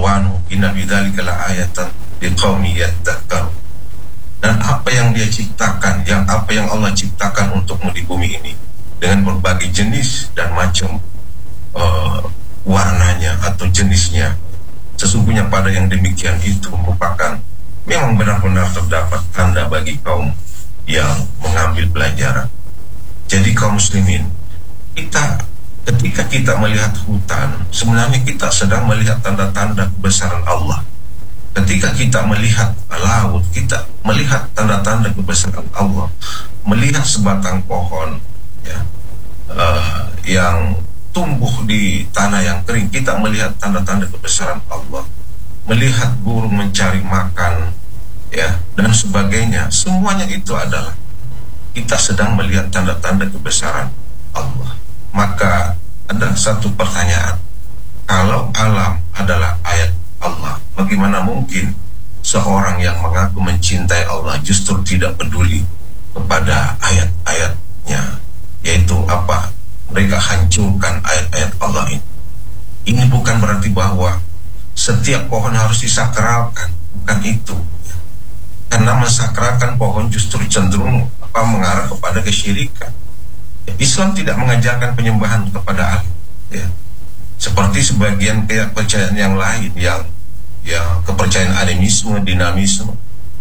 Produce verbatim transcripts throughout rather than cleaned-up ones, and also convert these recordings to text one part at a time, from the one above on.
alwanu inna bidzalika laayatan liqaumi yadhakkarun. Dan apa yang dia ciptakan, yang apa yang Allah ciptakan untukmu di bumi ini dengan berbagai jenis dan macam uh, warnanya atau jenisnya, sesungguhnya pada yang demikian itu merupakan memang benar-benar terdapat tanda bagi kaum yang mengambil pelajaran. Jadi kaum muslimin, kita ketika kita melihat hutan, sebenarnya kita sedang melihat tanda-tanda kebesaran Allah. Ketika kita melihat laut, kita melihat tanda-tanda kebesaran Allah. Melihat sebatang pohon ya, uh, yang tumbuh di tanah yang kering, kita melihat tanda-tanda kebesaran Allah. Melihat burung mencari makan ya, dan sebagainya, semuanya itu adalah kita sedang melihat tanda-tanda kebesaran Allah. Maka ada satu pertanyaan, kalau alam adalah ayat Allah, bagaimana mungkin seorang yang mengaku mencintai Allah justru tidak peduli kepada ayat-ayatnya, yaitu apa? Mereka hancurkan ayat-ayat Allah ini. Ini bukan berarti bahwa setiap pohon harus disakralkan, bukan itu. Karena mensakralkan pohon justru cenderung apa mengarah kepada kesyirikan. Islam tidak mengajarkan penyembahan kepada Allah, ya. Seperti sebagian kepercayaan yang lain yang ya kepercayaan animisme, dinamisme.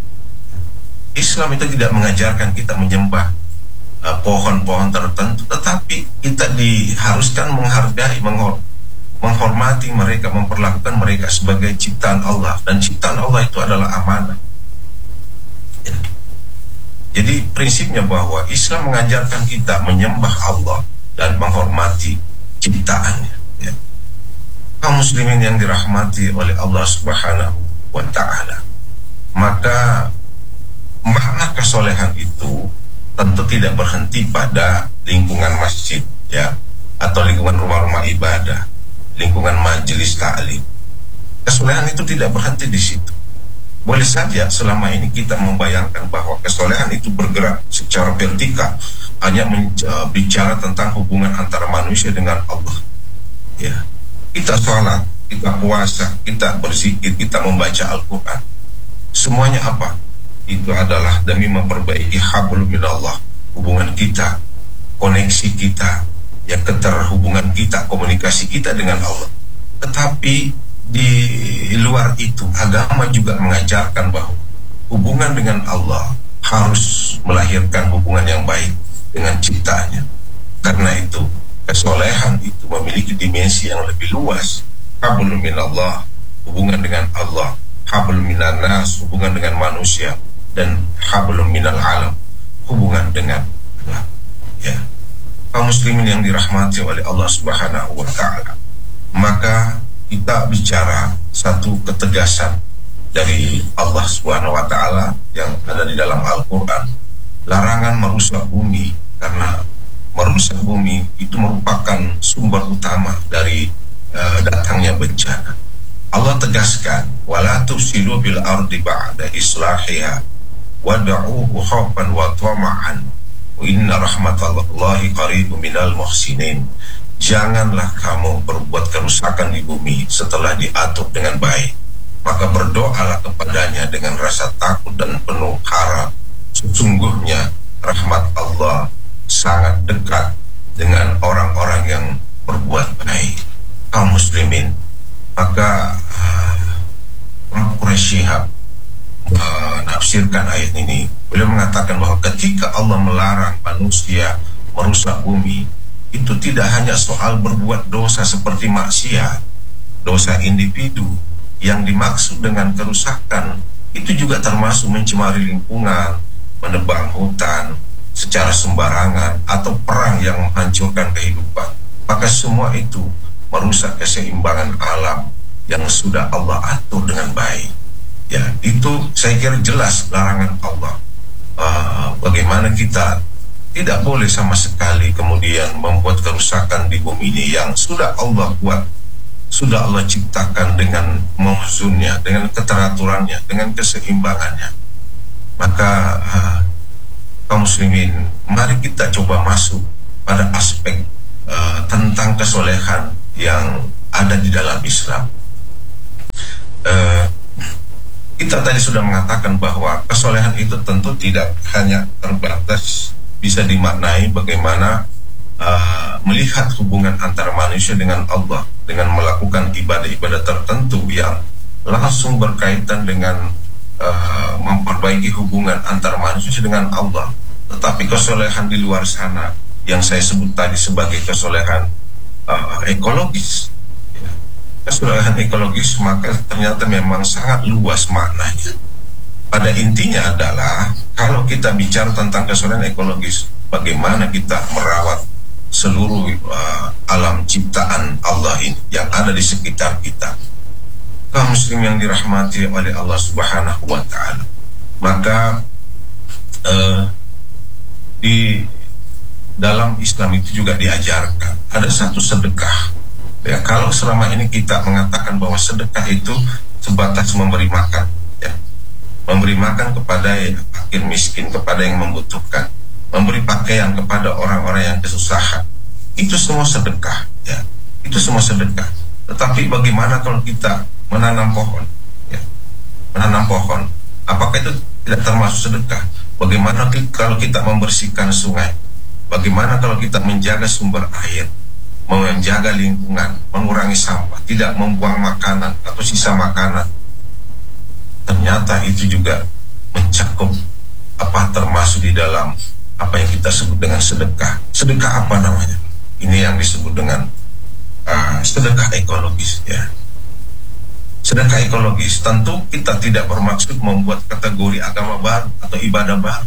Islam itu tidak mengajarkan kita menyembah uh, pohon-pohon tertentu, tetapi kita diharuskan menghargai, menghor menghormati mereka, memperlakukan mereka sebagai ciptaan Allah, dan ciptaan Allah itu adalah amanah. Ya. Jadi prinsipnya bahwa Islam mengajarkan kita menyembah Allah dan menghormati ciptaannya. Ya. Kaum muslimin yang dirahmati oleh Allah Subhanahu wa ta'ala, maka makna kesolehan itu tentu tidak berhenti pada lingkungan masjid ya, atau lingkungan rumah-rumah ibadah, lingkungan majelis ta'lim. Kesolehan itu tidak berhenti di situ. Boleh saja selama ini kita membayangkan bahwa kesolehan itu bergerak secara vertikal, hanya bicara tentang hubungan antara manusia dengan Allah. Ya, kita sholat, kita puasa, kita berzikir, kita membaca Al-Quran, semuanya apa? Itu adalah demi memperbaiki hablum minallah, hubungan kita, koneksi kita, ya, keterhubungan kita, komunikasi kita dengan Allah. Tetapi di luar itu, agama juga mengajarkan bahwa hubungan dengan Allah harus melahirkan hubungan yang baik dengan ciptaannya. Karena itu, kesolehan itu memiliki dimensi yang lebih luas. Hablum minallah, hubungan dengan Allah; hablum minan nas, hubungan dengan manusia; dan hablum minal alam, hubungan dengan Allah. Ya, kaum muslimin yang dirahmati oleh Allah Subhanahu wa ta'ala, maka kita bicara satu ketegasan dari Allah Subhanahu wa ta'ala yang ada di dalam Al-Quran, larangan merusak bumi, karena merusak bumi itu merupakan sumber utama dari uh, datangnya bencana. Allah tegaskan, wala tufsidu bil ardi ba'da islahiha wad'uhu khaufan wa tama'an wa inna rahmatallahi qaribun minal muhsinin. Janganlah kamu berbuat kerusakan di bumi setelah diatur dengan baik, maka berdoalah kepadanya dengan rasa takut dan penuh harap. Sesungguhnya rahmat Allah sangat dekat dengan orang-orang yang berbuat baik. Kaum muslimin, maka uh, Quraisy Shihab menafsirkan uh, ayat ini. Beliau mengatakan bahwa ketika Allah melarang manusia merusak bumi, itu tidak hanya soal berbuat dosa seperti maksiat, dosa individu. Yang dimaksud dengan kerusakan itu juga termasuk mencemari lingkungan, menebang hutan secara sembarangan, atau perang yang menghancurkan kehidupan. Maka semua itu merusak keseimbangan alam yang sudah Allah atur dengan baik. Ya, itu saya kira jelas larangan Allah. Uh, bagaimana kita tidak boleh sama sekali kemudian membuat kerusakan di bumi ini yang sudah Allah buat, sudah Allah ciptakan dengan mawzunnya, dengan keteraturannya, dengan keseimbangannya. Maka uh, kaum muslimin, mari kita coba masuk pada aspek uh, tentang kesolehan yang ada di dalam Islam. Kita tadi sudah mengatakan bahwa kesolehan itu tentu tidak hanya terbatas bisa dimaknai bagaimana uh, melihat hubungan antara manusia dengan Allah dengan melakukan ibadah-ibadah tertentu yang langsung berkaitan dengan uh, memperbaiki hubungan antara manusia dengan Allah. Tetapi kesolehan di luar sana yang saya sebut tadi sebagai kesolehan uh, ekologis, kesolehan ekologis maka ternyata memang sangat luas maknanya. Pada intinya adalah kalau kita bicara tentang kesolehan ekologis, bagaimana kita merawat seluruh uh, alam ciptaan Allah ini yang ada di sekitar kita, kaum muslim yang dirahmati oleh Allah Subhanahu wa taala. Maka uh, di dalam Islam itu juga diajarkan ada satu sedekah. Ya, kalau selama ini kita mengatakan bahwa sedekah itu sebatas memberi makan, ya, memberi makan kepada yang fakir miskin, kepada yang membutuhkan, memberi pakaian kepada orang-orang yang kesusahan, itu semua sedekah, ya, itu semua sedekah. Tetapi bagaimana kalau kita menanam pohon, ya, menanam pohon, apakah itu tidak termasuk sedekah? Bagaimana kalau kita membersihkan sungai? Bagaimana kalau kita menjaga sumber air, menjaga lingkungan, mengurangi sampah, tidak membuang makanan atau sisa makanan? Ternyata itu juga mencakup apa termasuk di dalam apa yang kita sebut dengan sedekah. Sedekah apa namanya? Ini yang disebut dengan uh, sedekah ekologis, ya. Sedekah ekologis tentu kita tidak bermaksud membuat kategori agama baru atau ibadah baru,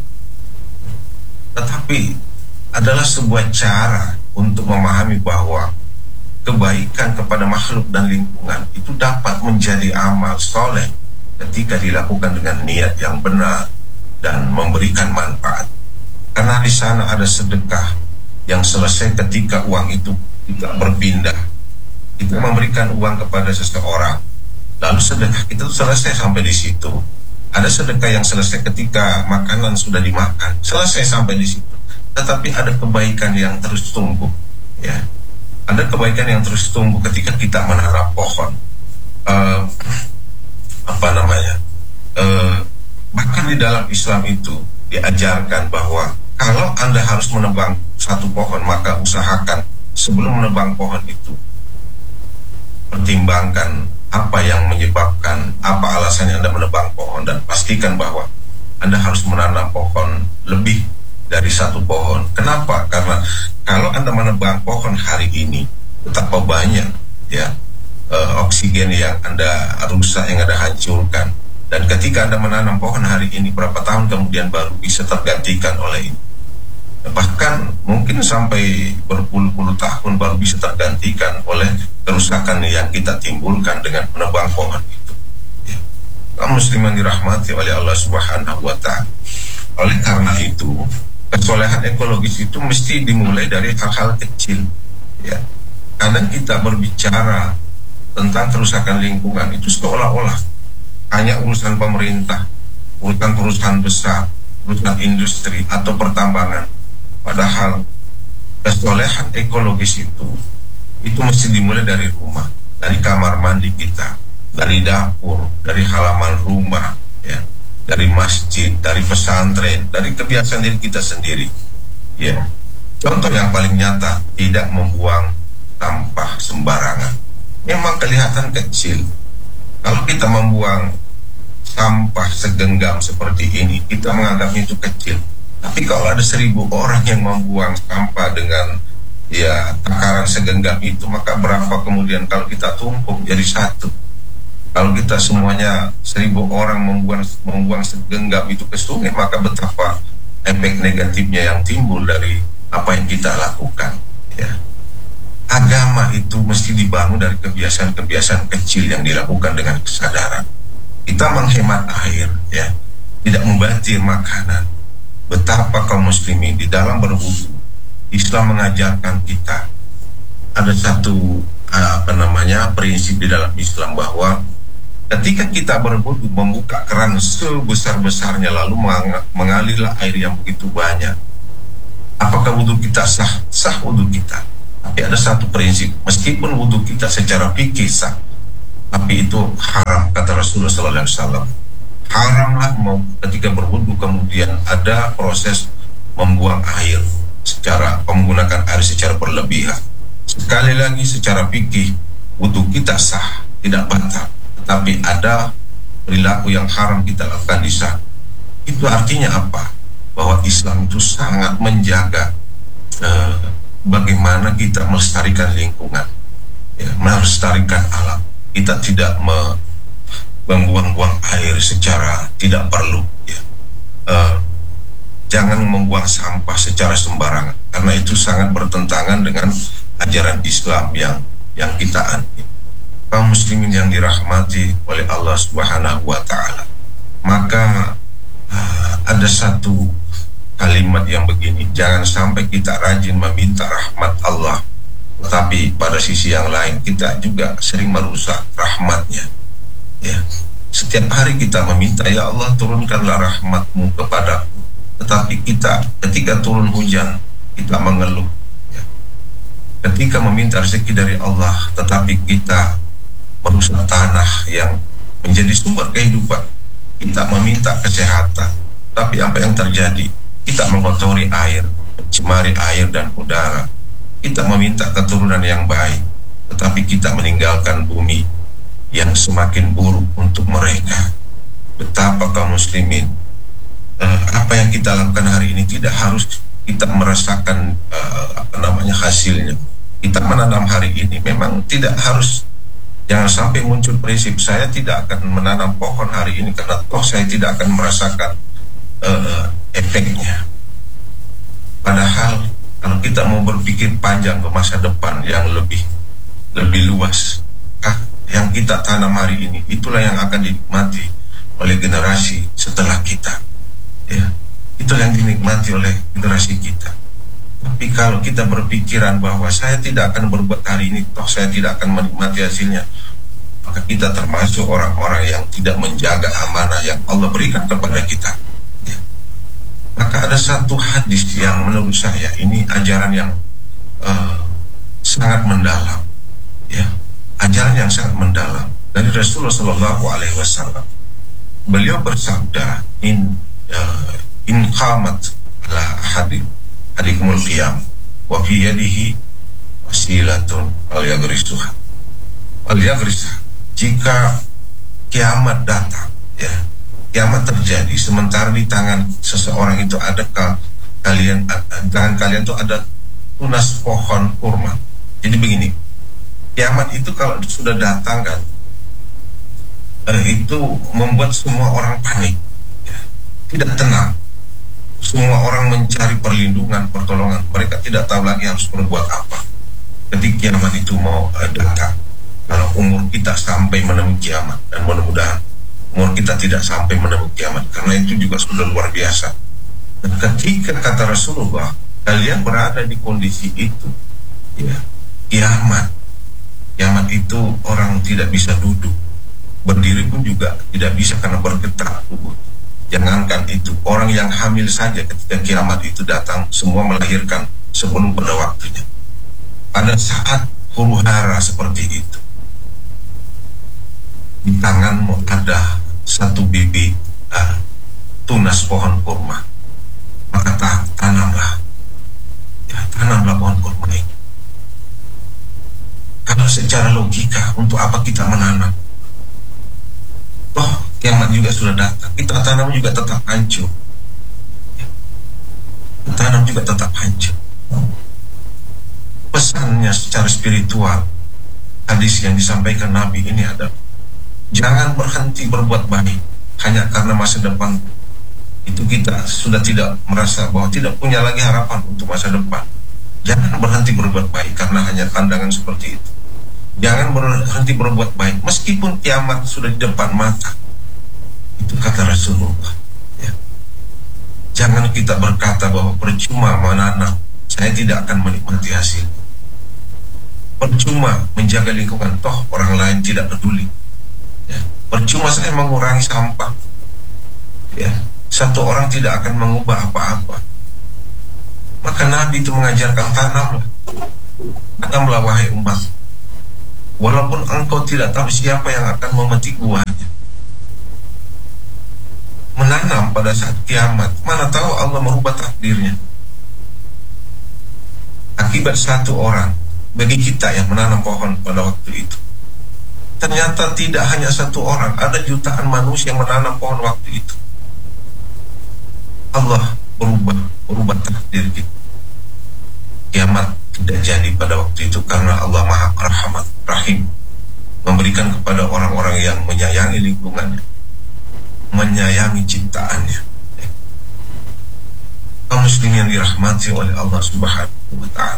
tetapi adalah sebuah cara untuk memahami bahwa kebaikan kepada makhluk dan lingkungan itu dapat menjadi amal soleh ketika dilakukan dengan niat yang benar dan memberikan manfaat. Karena di sana ada sedekah yang selesai ketika uang itu tidak berpindah. Kita memberikan uang kepada seseorang, lalu sedekah itu selesai sampai di situ. Ada sedekah yang selesai ketika makanan sudah dimakan, selesai sampai di situ. Tetapi ada kebaikan yang terus tumbuh, ya. Ada kebaikan yang terus tumbuh ketika kita menanam pohon. Uh, apa namanya? Uh, bahkan di dalam Islam itu diajarkan bahwa kalau Anda harus menebang satu pohon, maka usahakan sebelum menebang pohon itu pertimbangkan apa yang menyebabkan, apa alasannya Anda menebang pohon, dan pastikan bahwa Anda harus menanam pohon lebih dari satu pohon. Kenapa? Karena kalau Anda menebang pohon hari ini, betapa banyak, ya, e, oksigen yang Anda rusak, yang Anda hancurkan. Dan ketika Anda menanam pohon hari ini, berapa tahun kemudian baru bisa tergantikan oleh ini. Bahkan mungkin sampai berpuluh-puluh tahun baru bisa tergantikan oleh kerusakan yang kita timbulkan dengan menebang pohon itu, ya. Kaum muslimin dirahmati oleh Allah Subhanahu wa taala. Oleh karena itu, kesolehan ekologis itu mesti dimulai dari hal-hal kecil, ya. Kadang kita berbicara tentang kerusakan lingkungan itu seolah-olah hanya urusan pemerintah, urusan perusahaan besar, urusan industri atau pertambangan. Padahal kesolehan ekologis itu itu mesti dimulai dari rumah, dari kamar mandi kita, dari dapur, dari halaman rumah, ya, dari masjid, dari pesantren, dari kebiasaan diri kita sendiri, ya. Contoh yang paling nyata, tidak membuang sampah sembarangan. Memang kelihatan kecil. Kalau kita membuang sampah segenggam seperti ini, kita menganggapnya itu kecil. Tapi kalau ada seribu orang yang membuang sampah dengan, ya, takaran segenggam itu, maka berapa kemudian kalau kita tumpuk jadi satu? Kalau kita semuanya seribu orang membuang membuang segenggam itu ke sungai, maka betapa efek negatifnya yang timbul dari apa yang kita lakukan, ya. Agama itu mesti dibangun dari kebiasaan-kebiasaan kecil yang dilakukan dengan kesadaran. Kita menghemat air, ya, tidak membazir makanan. Betapa kaum muslimin di dalam berwudu, Islam mengajarkan kita ada satu apa namanya prinsip di dalam Islam, bahwa ketika kita berwudu membuka keran sebesar-besarnya lalu mengalirlah air yang begitu banyak, apakah wudu kita sah? Sah wudu kita. Tapi ada satu prinsip, meskipun wudu kita secara fikih sah, tapi itu haram, kata Rasulullah sallallahu alaihi wasallam. Haramlah mau ketika berwudu kemudian ada proses membuang air secara menggunakan air secara berlebihan. Sekali lagi secara fikih wudu kita sah, tidak batal, tetapi ada perilaku yang haram kita lakukan di sana. Itu artinya apa? Bahwa Islam itu sangat menjaga eh, bagaimana kita melestarikan lingkungan, ya, melestarikan alam. Kita tidak me, membuang-buang air secara tidak perlu, ya. Uh, jangan membuang sampah secara sembarangan, karena itu sangat bertentangan dengan ajaran Islam yang yang kita anut. Kaum muslimin yang dirahmati oleh Allah Subhanahu wa taala. Maka uh, ada satu kalimat yang begini, jangan sampai kita rajin meminta rahmat Allah, tetapi pada sisi yang lain kita juga sering merusak rahmatnya. Ya, setiap hari kita meminta, ya Allah turunkanlah rahmatmu kepadaku, tetapi kita ketika turun hujan kita mengeluh, ya. Ketika meminta rezeki dari Allah tetapi kita merusak tanah yang menjadi sumber kehidupan, kita meminta kesehatan, tapi apa yang terjadi? Kita mengotori air, mencemari air dan udara. Kita meminta keturunan yang baik, tetapi kita meninggalkan bumi yang semakin buruk untuk mereka. Betapa kaum muslimin, uh, apa yang kita lakukan hari ini tidak harus kita merasakan uh, apa namanya hasilnya. Kita menanam hari ini memang tidak harus, jangan sampai muncul prinsip saya tidak akan menanam pohon hari ini karena toh saya tidak akan merasakan uh, efeknya. Padahal kalau kita mau berpikir panjang ke masa depan yang lebih lebih luas, ah, yang kita tanam hari ini itulah yang akan dinikmati oleh generasi setelah kita, ya, itulah yang dinikmati oleh generasi kita. Tapi kalau kita berpikiran bahwa saya tidak akan berbuat hari ini, toh saya tidak akan menikmati hasilnya, maka kita termasuk orang-orang yang tidak menjaga amanah yang Allah berikan kepada kita, ya. Maka ada satu hadis yang menurut saya ini ajaran yang uh, sangat mendalam, ya, ajaran yang sangat mendalam dari Rasulullah Shallallahu Alaihi Wasallam. Beliau bersabda, in uh, in qamat ala hadim hadikumul qiyam wa fi yadihi wasilatun al yagrisuha al yagrisuha. Jika kiamat datang, ya, kiamat terjadi sementara di tangan seseorang itu ada kalian, tangan kalian itu ada tunas pohon kurma. Jadi begini, kiamat itu kalau sudah datang kan, eh, itu membuat semua orang panik, ya, tidak tenang. Semua orang mencari perlindungan, pertolongan. Mereka tidak tahu lagi harus berbuat apa ketika kiamat itu mau eh, datang. Kalau umur kita sampai menemui kiamat, dan mudah-mudahan umur kita tidak sampai menemui kiamat, karena itu juga sudah luar biasa. Dan ketika kata Rasulullah, kalian berada di kondisi itu, ya, kiamat. Kiamat itu orang tidak bisa duduk, berdiri pun juga tidak bisa karena bergetar tubuh. Jangankan itu, orang yang hamil saja ketika kiamat itu datang semua melahirkan sebelum pada waktunya. Pada saat huru hara seperti itu, di tanganmu ada satu bibit uh, tunas pohon kurma, maka tanamlah, ya, tanamlah pohon kurma ini. Kalau secara logika, untuk apa kita menanam? Oh, kiamat juga sudah datang, kita tanam juga tetap hancur, ya, tanam juga tetap hancur. Pesannya secara spiritual, hadis yang disampaikan Nabi ini adalah jangan berhenti berbuat baik hanya karena masa depan itu kita sudah tidak merasa bahwa tidak punya lagi harapan untuk masa depan. Jangan berhenti berbuat baik karena hanya pandangan seperti itu. Jangan berhenti berbuat baik meskipun kiamat sudah di depan mata. Itu kata Rasulullah, ya. Jangan kita berkata bahwa percuma menanam, saya tidak akan menikmati hasil. Percuma menjaga lingkungan, toh orang lain tidak peduli, ya. Percuma saya mengurangi sampah, ya, satu orang tidak akan mengubah apa-apa. Maka Nabi itu mengajarkan tanamlah, tanamlah wahai umat, walaupun engkau tidak tahu siapa yang akan memetik buahnya. pada saat kiamat. Mana tahu Allah merubah takdirnya. Akibat satu orang bagi kita yang menanam pohon pada waktu itu. Ternyata tidak hanya satu orang, ada jutaan manusia yang menanam pohon waktu itu. Allah berubah, berubah takdir kita. Kiamat tidak jadi pada waktu itu karena Allah Maha Rahmat Rahim, memberikan kepada orang-orang yang menyayangi lingkungannya, menyayangi ciptaannya. Kaum muslimin yang dirahmati oleh Allah Subhanahu wa Ta'ala.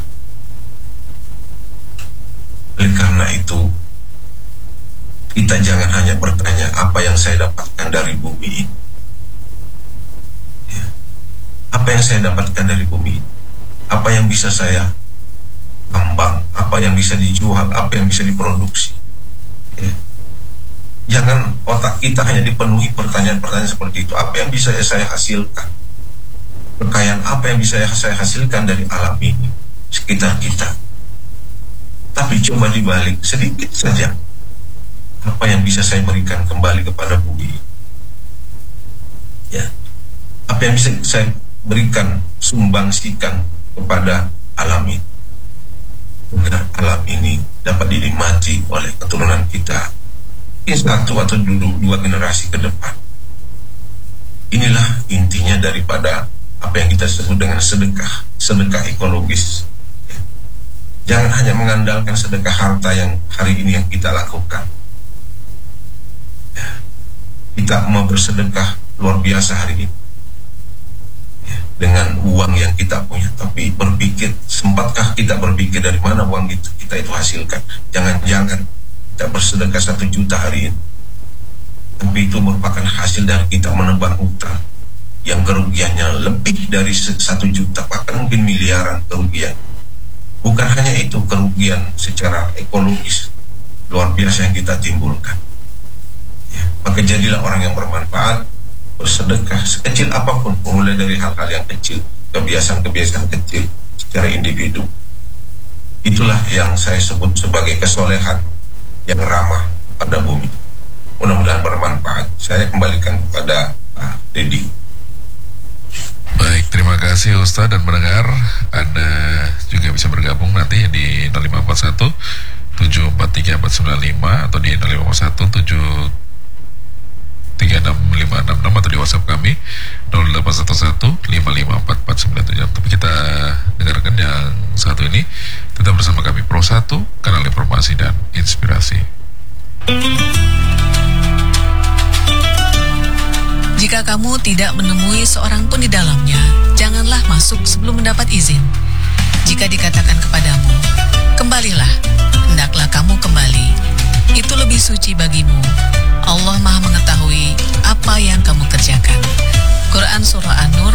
Oleh karena itu, kita jangan hanya bertanya apa yang saya dapatkan dari bumi ini, ya. Apa yang saya dapatkan dari bumi ini, apa yang bisa saya tambang, apa yang bisa dijual, apa yang bisa diproduksi, ya. Jangan otak kita hanya dipenuhi pertanyaan-pertanyaan seperti itu. Apa yang bisa saya hasilkan, kekayaan apa yang bisa saya hasilkan dari alam ini sekitar kita. Tapi coba dibalik sedikit saja, apa yang bisa saya berikan kembali kepada bumi, ya. Apa yang bisa saya berikan, sumbangsikan kepada alam ini, agar alam ini dapat dinikmati oleh keturunan kita satu atau dulu dua generasi ke depan. Inilah intinya daripada apa yang kita sebut dengan sedekah, sedekah ekologis. Jangan hanya mengandalkan sedekah harta yang hari ini yang kita lakukan. Kita mau bersedekah luar biasa hari ini, ya, dengan uang yang kita punya, tapi berpikir, sempatkah kita berpikir dari mana uang itu kita itu hasilkan? Jangan-jangan kita bersedekah satu juta hari ini, tapi itu merupakan hasil dari kita menebang utang yang kerugiannya lebih dari satu juta, bahkan mungkin miliaran kerugian. Bukan hanya itu, kerugian secara ekologis luar biasa yang kita timbulkan. Ya, maka jadilah orang yang bermanfaat, bersedekah sekecil apapun, mulai dari hal-hal yang kecil, kebiasaan-kebiasaan kecil secara individu. Itulah yang saya sebut sebagai kesolehan yang ramah pada bumi. Mudah-mudahan bermanfaat. Saya kembalikan kepada Pak Dedi. Baik, terima kasih Ustadz dan pendengar. Anda juga bisa bergabung nanti di nol lima empat satu tujuh empat tiga empat sembilan lima atau di nol lima empat satu tujuh tiga enam lima enam enam atau di WhatsApp kami nol delapan satu satu lima lima empat empat sembilan tujuh. Tapi kita dengarkan yang satu ini. Tetap bersama kami Pro satu, kanal informasi dan inspirasi. Jika kamu tidak menemui seorang pun di dalamnya, janganlah masuk sebelum mendapat izin. Jika dikatakan kepadamu, kembalilah, hendaklah kamu kembali. Itu lebih suci bagimu. Allah Maha mengetahui apa yang kamu kerjakan. Quran Surah An-Nur